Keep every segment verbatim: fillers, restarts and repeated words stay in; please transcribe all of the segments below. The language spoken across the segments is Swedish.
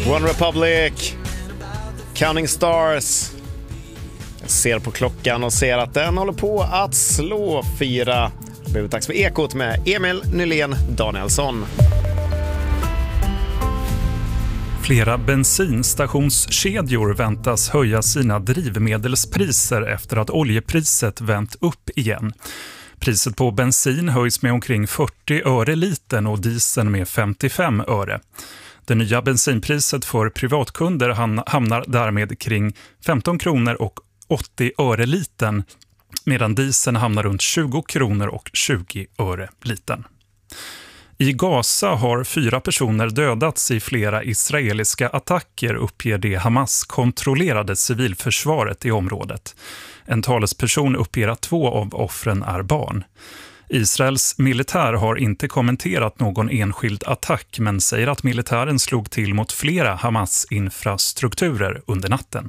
One Republic, Counting Stars. Jag ser på klockan och ser att den håller på att slå fyra. Det blir dags för Ekot med Emil Nylén Danielsson. Flera bensinstationskedjor väntas höja sina drivmedelspriser efter att oljepriset vänt upp igen. Priset på bensin höjs med omkring fyrtio öre litern och dieseln med femtiofem öre. Det nya bensinpriset för privatkunder hamnar därmed kring femton kronor och åttio öre litern, medan dieseln hamnar runt tjugo kronor och tjugo öre litern. I Gaza har fyra personer dödats i flera israeliska attacker, uppger det Hamas-kontrollerade civilförsvaret i området. En talesperson uppger att två av offren är barn. Israels militär har inte kommenterat någon enskild attack, men säger att militären slog till mot flera Hamas-infrastrukturer under natten.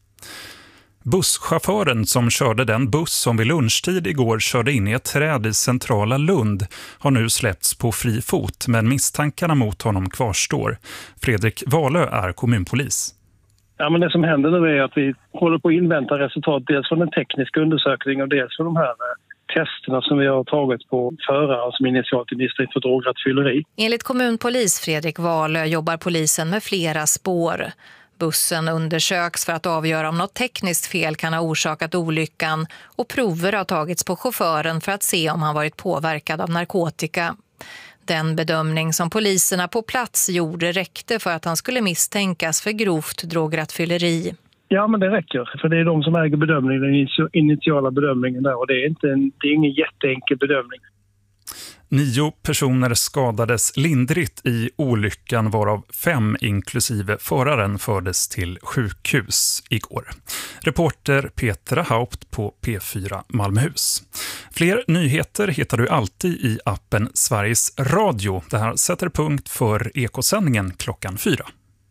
Busschauffören som körde den buss som vid lunchtid igår körde in i ett träd i centrala Lund har nu släppts på fri fot, men misstankarna mot honom kvarstår. Fredrik Wahlö är kommunpolis. Ja, men det som händer nu är att vi håller på att invänta resultat dels från den tekniska undersökningen och dels från de här testerna som vi har tagit på förare som initialt är misstänkt för drograttfylleri. Enligt kommunpolis Fredrik Wahlö jobbar polisen med flera spår. Bussen undersöks för att avgöra om något tekniskt fel kan ha orsakat olyckan och prover har tagits på chauffören för att se om han varit påverkad av narkotika. Den bedömning som poliserna på plats gjorde räckte för att han skulle misstänkas för grovt drograttfylleri. Ja, men det räcker, för det är de som äger bedömningen, den initiala bedömningen där, och det är, inte en, det är ingen jätteenkel bedömning. Nio personer skadades lindrigt i olyckan, varav fem inklusive föraren fördes till sjukhus igår. Reporter Petra Haupt på P fyra Malmöhus. Fler nyheter hittar du alltid i appen Sveriges Radio. Det här sätter punkt för Ekosändningen klockan fyra.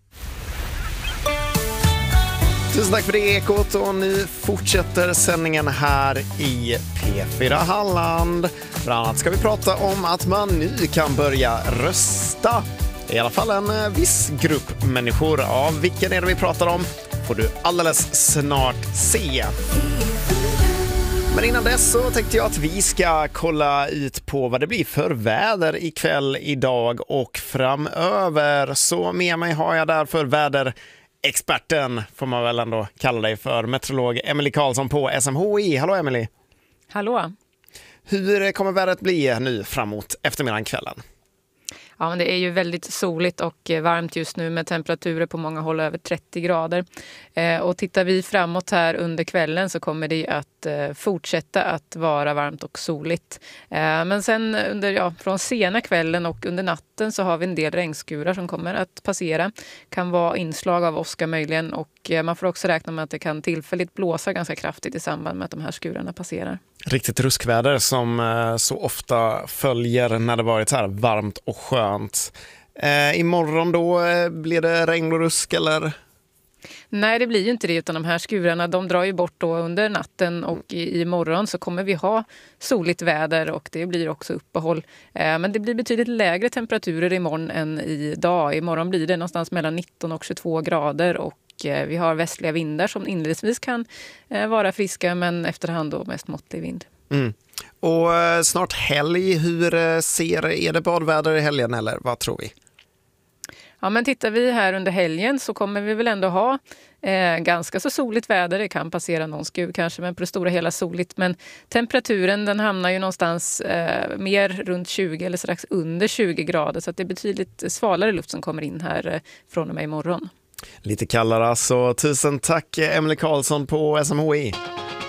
Tusen tack för det, Ekot, och nu fortsätter sändningen här i P fyra Halland. Bland annat ska vi prata om att man nu kan börja rösta. I alla fall en viss grupp människor. Av vilken är det vi pratar om får du alldeles snart se. Men innan dess så tänkte jag att vi ska kolla ut på vad det blir för väder ikväll, idag och framöver. Så med mig har jag därför väder experten, får man väl ändå kalla dig för, meteorolog Emily Karlsson på S M H I. Hallå Emily. Hallå. Hur kommer vädret bli nu framåt eftermiddagen, kvällen? Ja, men det är ju väldigt soligt och varmt just nu med temperaturer på många håll över trettio grader. Eh, och tittar vi framåt här under kvällen så kommer det att eh, fortsätta att vara varmt och soligt. Eh, men sen under, ja, från sena kvällen och under natten så har vi en del regnskurar som kommer att passera. Kan vara inslag av åska möjligen, och eh, man får också räkna med att det kan tillfälligt blåsa ganska kraftigt i samband med att de här skurarna passerar. Riktigt ruskväder som eh, så ofta följer när det varit så här varmt och skönt. Eh, imorgon då eh, blir det regn och rusk eller? Nej, det blir ju inte det, utan de här skurarna de drar ju bort då under natten, och i, i morgon så kommer vi ha soligt väder och det blir också uppehåll. Eh, men det blir betydligt lägre temperaturer imorgon än idag. Imorgon blir det någonstans mellan nitton och tjugotvå grader, och eh, vi har västliga vindar som inledningsvis kan eh, vara friska, men efterhand då mest måttlig vind. Mm. Och eh, snart helg, hur eh, ser, är det badväder i helgen eller vad tror vi? Ja, men tittar vi här under helgen så kommer vi väl ändå ha eh, ganska så soligt väder. Det kan passera någon skur kanske, men på det stora hela soligt. Men temperaturen den hamnar ju någonstans eh, mer runt tjugo eller strax under tjugo grader. Så att det är betydligt svalare luft som kommer in här eh, från och med imorgon. Lite kallare alltså. Tusen tack Emily Karlsson på S M H I.